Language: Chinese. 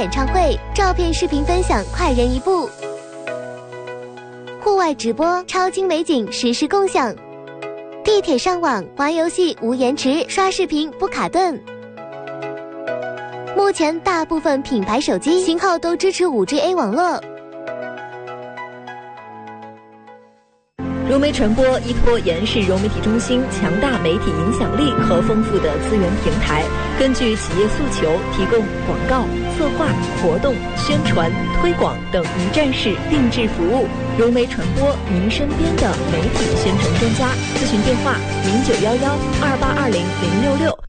演唱会，照片、视频分享快人一步。户外直播，超精美景实时共享。地铁上网玩游戏无延迟，刷视频不卡顿。目前大部分品牌手机型号都支持 5G A 网络。 融媒传播依托延世融媒体中心强大媒体影响力和丰富的资源平台，根据企业诉求提供广告、策划、活动、宣传、推广等一站式定制服务。融媒传播，您身边的媒体宣传专家。咨询电话：0911282006